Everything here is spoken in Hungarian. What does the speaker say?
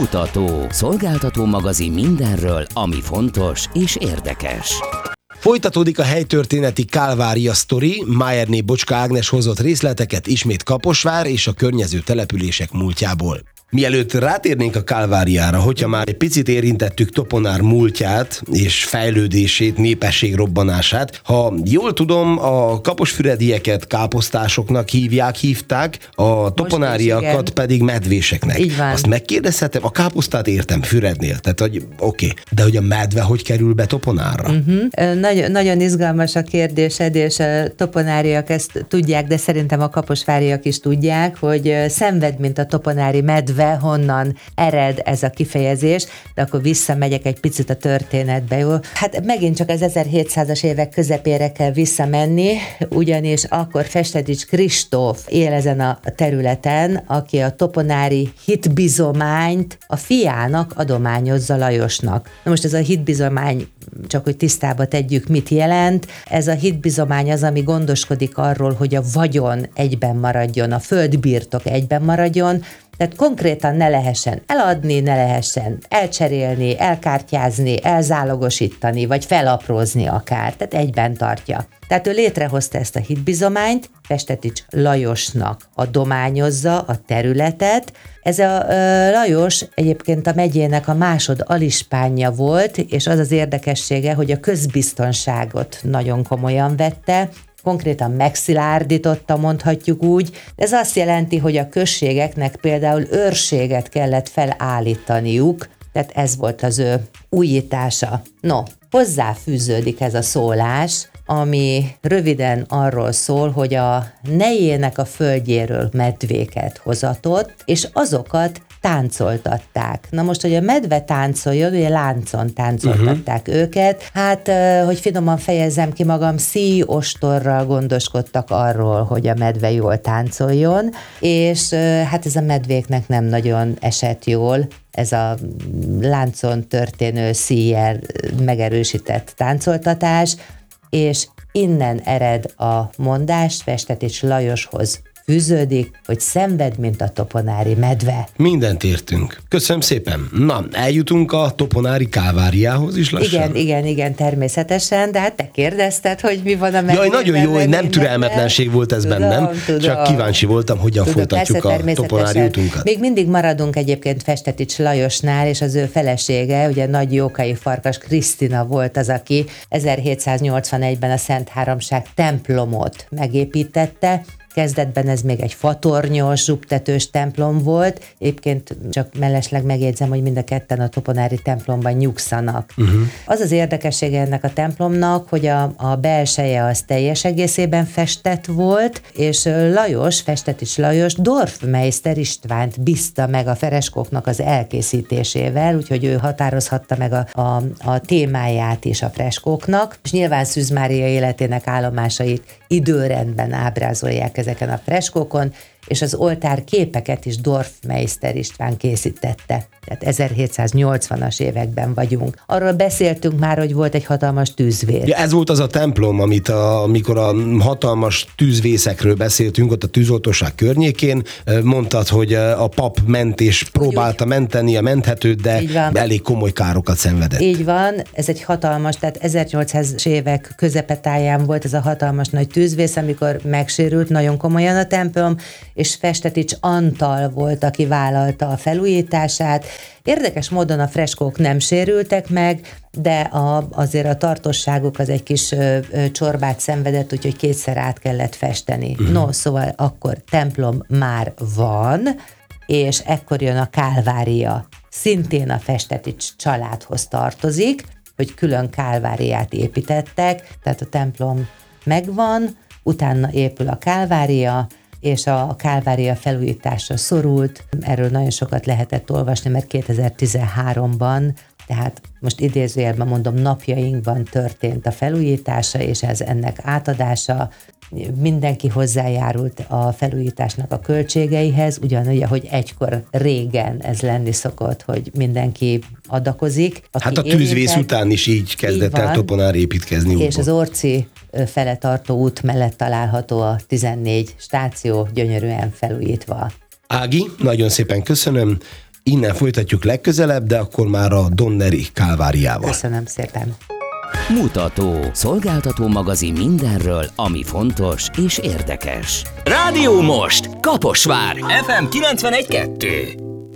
Útmutató, szolgáltató magazin mindenről, ami fontos és érdekes. Folytatódik a helytörténeti Kálvária sztori, Mayerné Bocska Ágnes hozott részleteket ismét Kaposvár és a környező települések múltjából. Mielőtt rátérnénk a Kálváriára, hogyha már egy picit érintettük Toponár múltját és fejlődését, népesség robbanását, ha jól tudom, a kaposfüredieket káposztásoknak hívták, a toponáriakat pedig medvéseknek. Így van. Azt megkérdezhetem, a káposztát értem Fürednél, tehát hogy oké, de hogy a medve hogy kerül be Toponárra? Nagyon izgalmas a kérdésed, és a toponáriak ezt tudják, de szerintem a kaposváriak is tudják, hogy szenved, mint a toponári medve, honnan ered ez a kifejezés, de akkor visszamegyek egy picit a történetbe, jó? Hát megint csak az 1700-as évek közepére kell visszamenni, ugyanis akkor Festetics Kristóf él ezen a területen, aki a toponári hitbizományt a fiának adományozza Lajosnak. Na most ez a hitbizomány, csak hogy tisztába tegyük, mit jelent. Ez a hitbizomány az, ami gondoskodik arról, hogy a vagyon egyben maradjon, a földbirtok egyben maradjon, tehát konkrétan ne lehessen eladni, ne lehessen elcserélni, elkártyázni, elzálogosítani, vagy felaprózni akár, tehát egyben tartja. Tehát ő létrehozta ezt a hitbizományt, Festetics Lajosnak adományozza a területet. Ez a Lajos egyébként a megyének a másod alispánja volt, és az az érdekessége, hogy a közbiztonságot nagyon komolyan vette, konkrétan megszilárdította, mondhatjuk úgy. Ez azt jelenti, hogy a községeknek például őrséget kellett felállítaniuk, tehát ez volt az ő újítása. No, hozzáfűződik ez a szólás, ami röviden arról szól, hogy a nejének a földjéről medvéket hozatott, és azokat táncoltatták. Na most, hogy a medve táncoljon, ugye láncon táncoltatták őket, hát, hogy finoman fejezzem ki magam, szíjostorral gondoskodtak arról, hogy a medve jól táncoljon, és hát ez a medvéknek nem nagyon esett jól, ez a láncon történő szíjjel megerősített táncoltatás, és innen ered a mondás, Festetics Lajoshoz fűződik, hogy szenved, mint a toponári medve. Mindent értünk. Köszönöm szépen. Na, eljutunk a toponári Kálváriához is lassan? Igen, természetesen, de hát te kérdezted, hogy mi van a medvében. Jaj, nagyon jó, hogy nem türelmetlenség volt ez bennem, csak kíváncsi voltam, hogyan folytatjuk a toponári útunkat. Még mindig maradunk egyébként Festetics Lajosnál, és az ő felesége, ugye Nagy Jókai Farkas Krisztina volt az, aki 1781-ben a Szent Háromság templomot megépítette. Kezdetben ez még egy fatornyos, zsubtetős templom volt. Egyébként csak mellesleg megjegyzem, hogy mind a ketten a toponári templomban nyugszanak. Az az érdekessége ennek a templomnak, hogy a belseje az teljes egészében festett volt, és Lajos, Festetics Lajos Dorfmeister Istvánt bízta meg a freskóknak az elkészítésével, úgyhogy ő határozhatta meg a témáját is a freskóknak, és nyilván Szűz Mária életének állomásait időrendben ábrázolják ezeken a freskókon, és az oltár képeket is Dorfmeister István készítette. Tehát 1780-as években vagyunk. Arról beszéltünk már, hogy volt egy hatalmas tűzvész. Ja, ez volt az a templom, amikor a hatalmas tűzvészekről beszéltünk, ott a tűzoltóság környékén, mondtad, hogy a pap ment és próbálta menteni a menthetőt, de elég komoly károkat szenvedett. Így van, ez egy hatalmas, tehát 1800-es évek közepetáján volt ez a hatalmas nagy tűzvész, amikor megsérült nagyon komolyan a templom, és Festetics Antal volt, aki vállalta a felújítását. Érdekes módon a freskók nem sérültek meg, de azért a tartosságuk az egy kis csorbát szenvedett, úgyhogy kétszer át kellett festeni. No, szóval akkor templom már van, és ekkor jön a Kálvária. Szintén a Festetics családhoz tartozik, hogy külön Kálváriát építettek, tehát a templom megvan, utána épül a Kálvária, és a Kálvária felújításra szorult. Erről nagyon sokat lehetett olvasni, mert 2013-ban, tehát most idézőjelben mondom, napjainkban történt a felújítása, és ez ennek átadása. Mindenki hozzájárult a felújításnak a költségeihez, ugyanúgy, ahogy egykor régen ez lenni szokott, hogy mindenki adakozik. Hát a tűzvész után is így kezdett el Toponár építkezni. És útból. Az Orci fele tartó út mellett található a 14 stáció, gyönyörűen felújítva. Ági, nagyon szépen köszönöm. Innen folytatjuk legközelebb, de akkor már a Donneri Kálváriával. Köszönöm szépen. Mutató, szolgáltató magazin mindenről, ami fontos és érdekes. Rádió Most! Kaposvár! FM 91.2